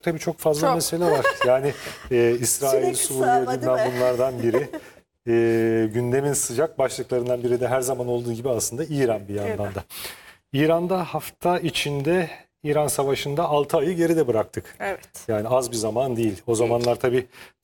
Tabii çok fazla Çok. mesele var. Yani İsrail, Sürekli Suriye, sağma, değil Lübnan mi? bunlardan biri. Gündemin sıcak başlıklarından biri de her zaman olduğu gibi aslında İran bir yandan da. İran'da hafta içinde İran Savaşı'nda 6 ayı geride bıraktık. Evet. Yani az bir zaman değil. O zamanlar tabii